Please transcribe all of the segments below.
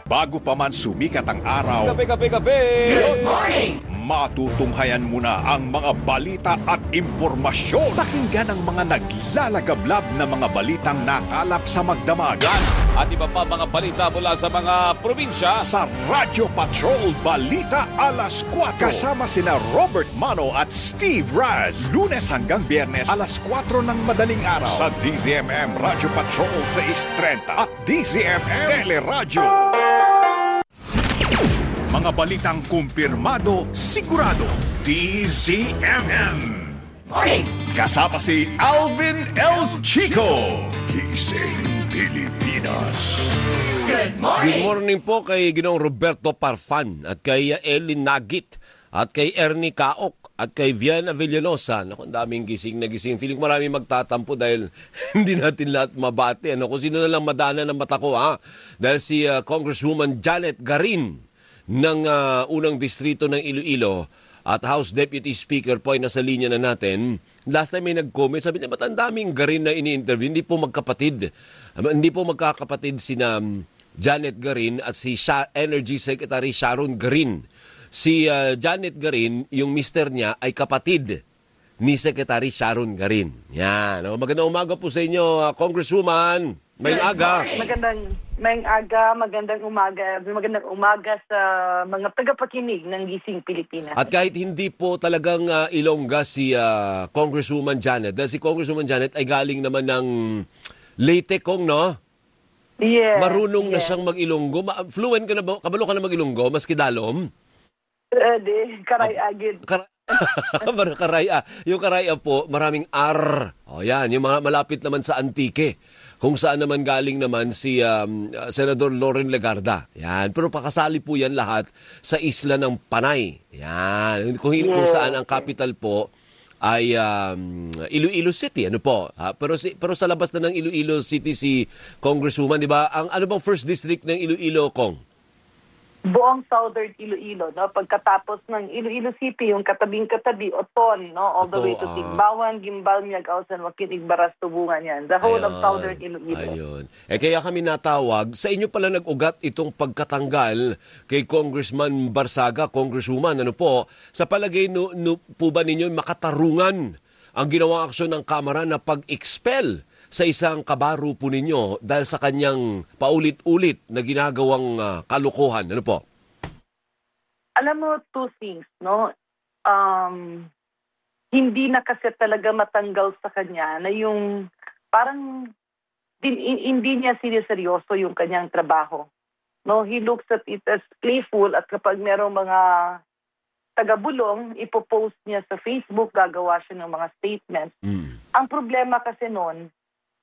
Bago pa man sumikat ang araw, Kape! Good morning! Matutunghayan mo na ang mga balita at impormasyon. Pakinggan ang mga naglalagablab na mga balitang nakalap sa magdamagan. At iba pa mga balita mula sa mga probinsya. Sa Radyo Patrol Balita Alas 4. Kasama sina Robert Mano at Steve Raz. Lunes hanggang Biyernes alas 4 ng madaling araw. Sa DZMM Radyo Patrol 630 at DZMM Teleradyo. Mga balitang kumpirmado, sigurado. DZMM. Morning! Kasama si Alvin El Chico. Gising Pilipinas. Good morning po kay Ginoong Roberto Parfan at kay Elin Nagit at kay Ernie Kaok at kay Viana Villanosa. Naku, ang daming gising na gising. Feeling ko maraming magtatampo dahil hindi natin lahat mabati. Kung sino na lang madana ng mata ko, ha? Dahil si Congresswoman Janet Garin ng unang distrito ng Iloilo at House Deputy Speaker po ay nasa linya na natin. Last time may nag-comment, sabi niya, ba't ang daming Garin na ini-interview? Hindi po magkapatid. Hindi po magkakapatid sina Janet Garin at si Energy Secretary Sharon Garin. Si Janet Garin, yung mister niya, ay kapatid ni Secretary Sharon Garin. Yan. Magandang umaga po sa inyo, Congresswoman. May aga. Magandang umaga sa mga tagapakinig ng Gising Pilipinas. At kahit hindi po talagang Ilongga si Congresswoman Janet, dahil si Congresswoman Janet ay galing naman ng Leyte, Kong, no? Yeah. Marunong na siyang mag-Ilonggo. Fluent ka na ba? Kabalo ka na mag-Ilonggo, maski dalom? Karay-agid. Karaya. Yung karaya po, maraming R. O yan, yung mga malapit naman sa Antique. Kung saan naman galing naman si Senador Loren Legarda. Yan. Pero pakasali po yan lahat sa isla ng Panay. Yan. Kung saan ang capital po ay Iloilo City. Ano po? Pero sa labas na ng Iloilo City si Congresswoman, di ba? Ano bang first district ng Iloilo, Kong? Buong Southern Iloilo, no? Pagkatapos ng Iloilo City, yung katabing-katabi, Oton, no? All the way to Tigbawan, Gimbal, Miagaw, San Joaquin, Igbaras, Tubungan yan. The whole of Southern Iloilo. Ayun. Kaya kami natawag, sa inyo pala nag-ugat itong pagkatanggal kay Congressman Barsaga, Congresswoman, ano po? Sa palagay po ba ninyo makatarungan ang ginawang aksyon ng Kamara na pag-expel sa isang kabaro po ninyo dahil sa kanyang paulit-ulit na ginagawang kalukuhan? Ano po? Alam mo, two things, no? Hindi na kasi talaga matanggal sa kanya na yung parang hindi niya siniseryoso yung kanyang trabaho. No, he looks at it as playful at kapag merong mga tagabulong, ipopost niya sa Facebook, gagawa siya ng mga statements. Ang problema kasi noon,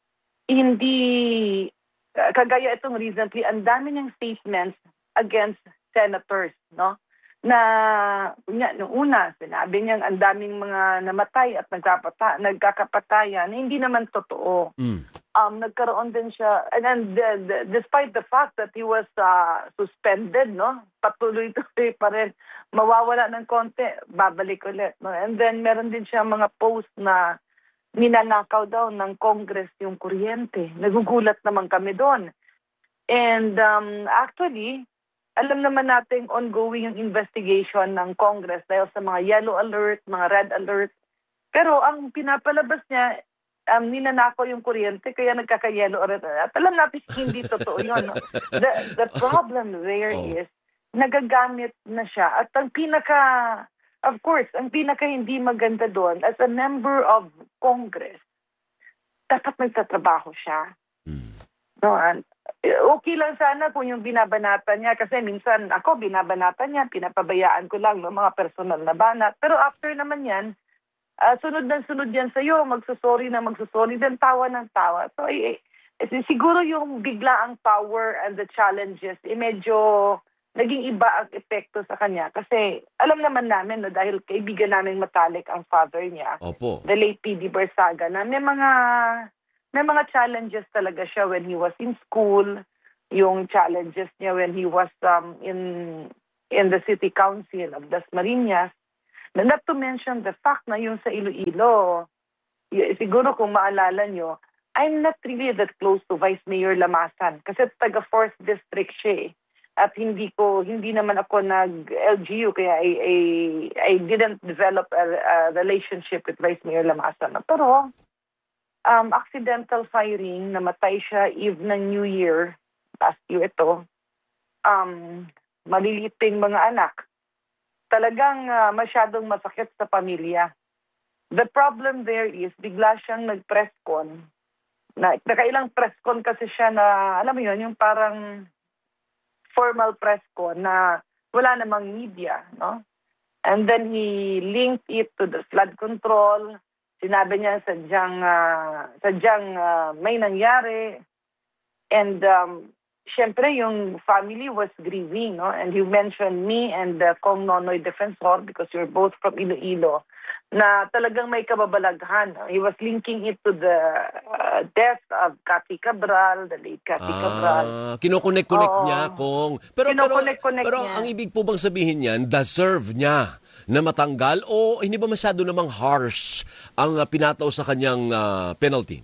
hindi, kagaya itong recently, ang dami niyang statements against senators, no? Na, noong una, sinabi niyang ang daming mga namatay at nagkakapatayan, hindi naman totoo. Nagkaroon din siya, and then despite the fact that he was suspended, no? Patuloy-tuloy pa rin, mawawala ng konti, babalik ulit, no? And then meron din siya mga post na ninanakaw daw ng Congress yung kuryente. Nagugulat naman kami doon. And actually, alam naman natin ongoing yung investigation ng Congress dahil sa mga yellow alert, mga red alert. Pero ang pinapalabas niya, ninanakaw yung kuryente kaya nagkaka-yellow alert. At alam natin hindi totoo yun. No? The problem there is, nagagamit na siya. At ang of course, ang pinaka hindi maganda doon, as a member of Congress, dapat magtatrabaho siya. No, okay lang sana kung yung binabanatan niya, kasi minsan ako binabanatan niya, pinapabayaan ko lang ng mga personal na banat. Pero after naman yan, sunod yan sa'yo, magsusorry din, tawa ng tawa. So, siguro yung biglaang power and the challenges, medyo naging iba ang epekto sa kanya. Kasi alam naman namin, no, dahil kaibigan namin matalik ang father niya, Opo. the late P.D. Barsaga, na may mga challenges talaga siya when he was in school, yung challenges niya when he was in the City Council of Dasmariñas. Not to mention the fact na yung sa Iloilo, siguro kung maalala nyo, I'm not really that close to Vice Mayor Lamasan kasi taga 4th District siya eh. At hindi naman ako nag-LGU, kaya I didn't develop a relationship with Vice Mayor Lamasan. Pero, accidental firing, namatay siya eve ng New Year, last year ito, maliliting mga anak. Talagang masyadong masakit sa pamilya. The problem there is, bigla siyang nag-press con. Nakailang press con kasi siya na, alam mo yun, yung parang formal press con na wala namang media, no? And then he linked it to the flood control. Sinabi niya sadyang may nangyari. And syempre yung family was grieving, no? And you mentioned me and Kong Nonoy Defensor, because you're both from Iloilo, na talagang may kababalaghan. He was linking it to the death of Cathy Cabral, the late Cathy Cabral. Kinokonek-konek niya, Kong. Pero niya. Ang ibig po bang sabihin niyan, deserve niya na matanggal o hindi ba masyado namang harsh ang pinataw sa kanyang penalty?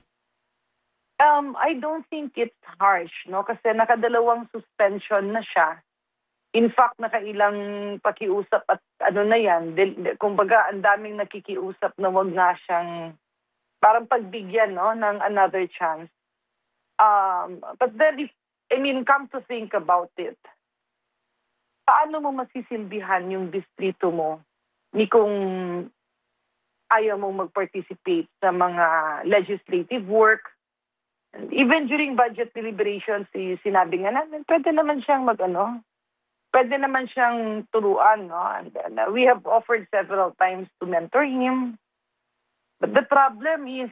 I don't think it's harsh, no? Kasi nakadalawang suspension na siya. In fact, nakailang pakiusap at ano na yan. Kumbaga, ang daming nakikiusap na wag nga siyang parang pagbigyan, no, ng another chance. But then, come to think about it, paano mo masisilbihan yung distrito mo kung ayaw mong mag-participate sa mga legislative work? And even during budget deliberations, sinabi nga namin, pwede naman siyang pwede naman siyang turuan, no? And then, we have offered several times to mentor him. But the problem is,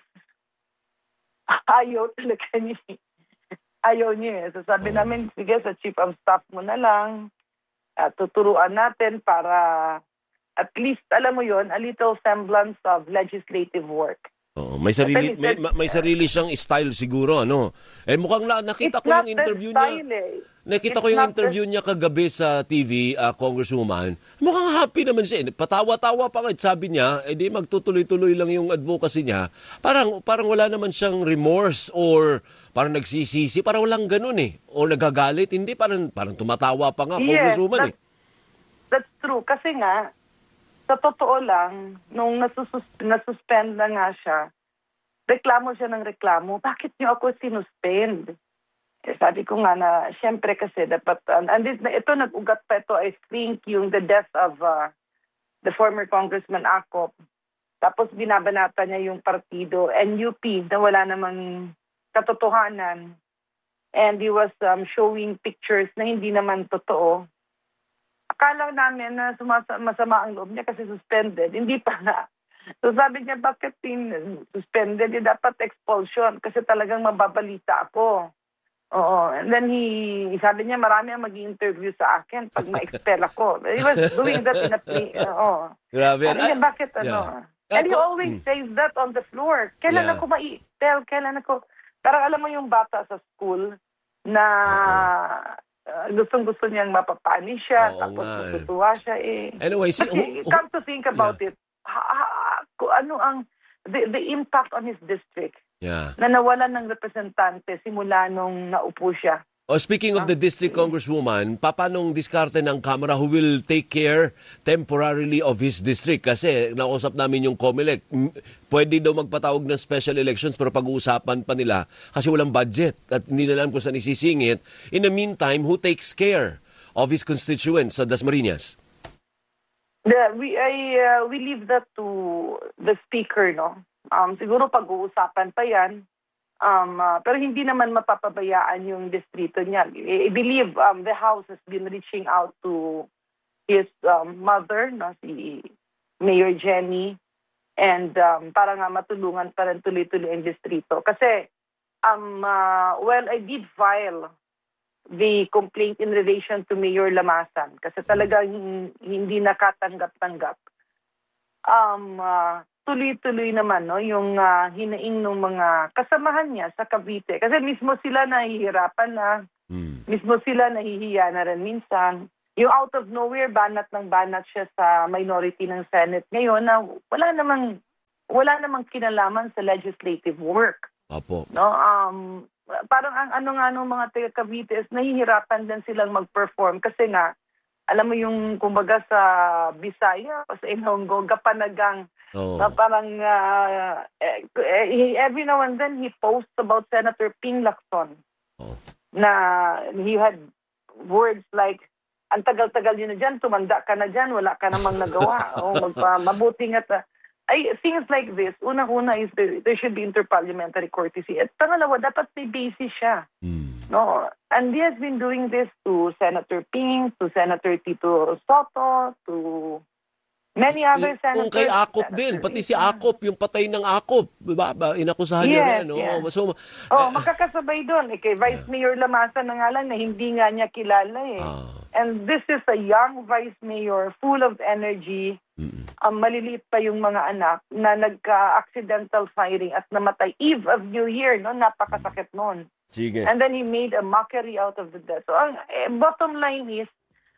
ayaw talaga niya. Ayaw niya. So sabi namin, sige, sa chief of staff mo na lang, tuturuan natin para at least, alam mo yon, a little semblance of legislative work. Oo, may sarili siyang style siguro, ano? Mukhang nakita ko yung interview niya. Nakita ko yung interview niya kagabi sa TV, Congresswoman. Mukhang happy naman siya. Patawa-tawa pa nga. Sabi niya, di magtutuloy-tuloy lang yung advocacy niya. Parang wala naman siyang remorse or parang nagsisisi. Parang walang ganun eh. O nagagalit. Hindi, parang tumatawa pa nga, Congresswoman. That's true. Kasi nga, sa totoo lang, nung nasuspend na nga siya, reklamo siya ng reklamo, bakit niyo ako sinuspend? Sabi ko nga na, syempre kasi dapat, ito nag-ugat pa ito, I think, yung the death of the former Congressman Acop. Tapos binabanata niya yung partido, NUP, na wala namang katotohanan. And he was showing pictures na hindi naman totoo. Akala namin na masama ang loob niya kasi suspended. Hindi pa nga. So sabi niya, bakit suspended? Dapat expulsion kasi talagang mababalita ako. Oo. And then sabi niya, marami ang mag-i-interview sa akin pag ma-expel ako. He was doing that in a play. Oo. Grabe. Sabi niya, bakit And he always says that on the floor. Kailan ako ma-expel? Kailan ako... Parang alam mo yung bata sa school na... gustong-gusto niyang mapapani siya, tapos tutuwa siya Anyway, come to think about it, ano ang the impact on his district na nawalan ng representante simula nung naupo siya. Speaking of the district congresswoman, paanong diskarte ng Kamara who will take care temporarily of his district? Kasi nakusap namin yung COMELEC, pwede daw magpatawag ng special elections pero pag-uusapan pa nila kasi walang budget at hindi na alam kung saan isisingit. In the meantime, who takes care of his constituents sa Dasmariñas? We leave that to the speaker, no? Siguro pag-uusapan pa yan. Pero hindi naman mapapabayaan yung distrito niya. I believe the House has been reaching out to his mother, no, si Mayor Jenny, and para nga matulungan pa rin tuloy-tuloy ang distrito. Kasi, I did file the complaint in relation to Mayor Lamasan kasi talagang hindi nakatanggap-tanggap. Tuloy-tuloy naman, no, yung hinaing ng mga kasamahan niya sa Cavite. Kasi mismo sila nahihirapan na, mismo sila nahihiya na rin minsan. Yung out of nowhere, banat siya sa minority ng Senate ngayon na wala namang kinalaman sa legislative work. Apo. No, parang ang ano mga taga Cavite is nahihirapan din silang mag-perform kasi nga, alam mo yung kumbaga sa Bisaya o sa Ilonggo, kapanagang na parang every now and then he posts about Senator Ping Lacson na he had words like, ang tagal-tagal yun na dyan, tumanda ka na dyan, wala ka namang nagawa. Mabuti nga things like this, unang-una is there should be interparliamentary courtesy. At pangalawa, dapat may basis siya. No? And he has been doing this to Senator Ping, to Senator Tito Soto, to many other senators. Kung kay Akop din, pati si Akop, yung patay ng Akop, diba? Inakusahan niya rin. Yes. Makakasabay doon. Kay Vice Mayor Lamasa na nga lang na hindi nga niya kilala And this is a young Vice Mayor, full of energy. Maliliit pa yung mga anak na nagka-accidental firing at namatay eve of New Year, no? Napakasakit noon. Sige. And then he made a mockery out of the death. So ang bottom line is,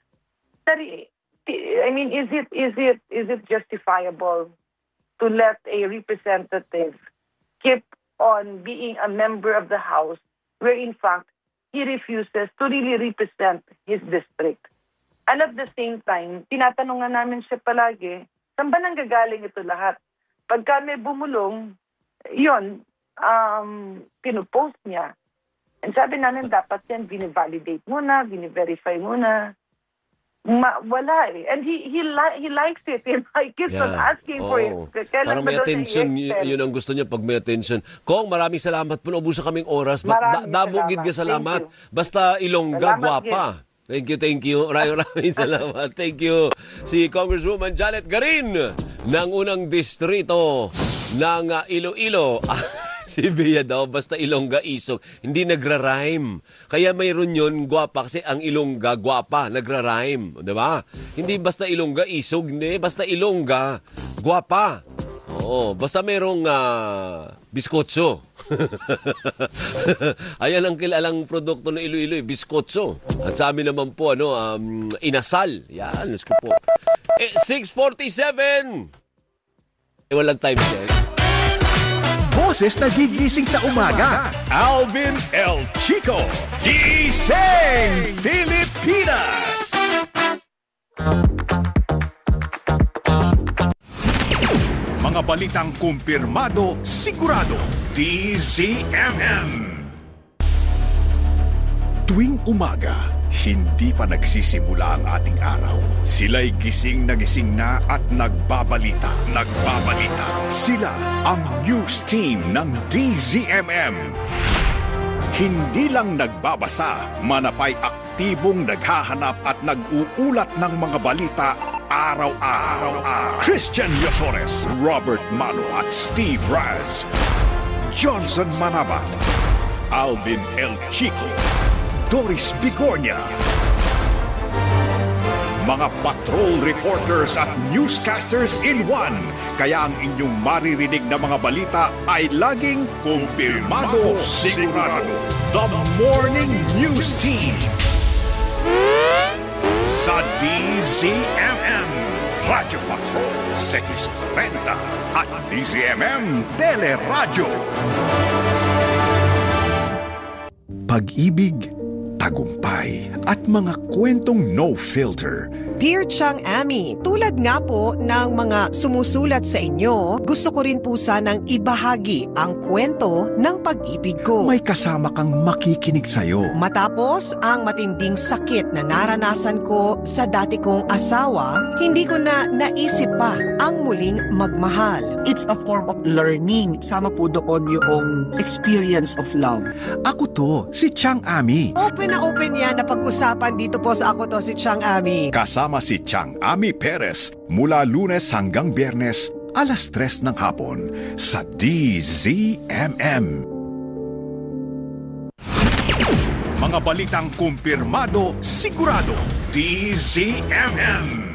I mean, is it justifiable to let a representative keep on being a member of the House where in fact he refuses to really represent his district? And at the same time, tinatanong nga namin siya palagi, saan ba nanggagaling ito lahat? Pagka may bumulong, yun, pinupost niya. And sabi namin, dapat yan, bine-validate muna, bine-verify muna. Wala And he likes it. He keeps on asking for it. Parang may attention, yun ang gusto niya pag may attention. Kong, maraming salamat po. Naubusan kaming oras. Dabugid ka salamat. Basta Ilongga, guwapa. Thank you. Maraming salamat. Thank you. Si Congresswoman Janet Garin ng unang distrito ng Iloilo. Si Bea daw, basta Ilongga isog. Hindi nagra-rhyme. Kaya mayroon yun, guwapa, kasi ang Ilongga, guwapa, nagra-rhyme. Diba? Hindi basta Ilongga isog, hindi. Basta Ilongga, guwapa. Oo, basta mayroong biskotso. Ayan ang kilalang produkto ng Iloilo, biskotso. At sa amin naman po, inasal. Yan, let's go po. 6:47. Walang time check. Boses na gigising sa umaga. Alvin El Chico. Gising Pilipinas. Mga balitang kumpirmado, sigurado. DZMM. Tuwing umaga, hindi pa nagsisimula ang ating araw. Sila'y gising na at nagbabalita. Sila ang news team ng DZMM. Hindi lang nagbabasa, manapay aktibong naghahanap at nag-uulat ng mga balita araw-araw. Christian Yosores, Robert Mano at Steve Raz. Johnson Manabat, Alvin El Chico, Doris Bigornia. Mga patrol reporters at newscasters in one. Kaya ang inyong maririnig na mga balita ay laging kumpirmado, sigurado. The Morning News Team sa DZMM, Radyo Patrol 630 at DZMM Teleradyo. Pag-ibig, tagumpay at mga kwentong no filter. Dear Chang Ami, tulad nga po ng mga sumusulat sa inyo, gusto ko rin po sanang ibahagi ang kwento ng pag-ibig ko. May kasama kang makikinig sa'yo. Matapos ang matinding sakit na naranasan ko sa dati kong asawa, hindi ko na naisip pa ang muling magmahal. It's a form of learning. Sama po doon yung experience of love. Ako to, si Chang Ami. Open na open yan na pag-usapan dito po sa Ako To Si Chang Ami. Kasama si Chang Ami Perez mula Lunes hanggang Biyernes, 3:00 ng hapon sa DZMM. Mga balitang kumpirmado, sigurado. DZMM.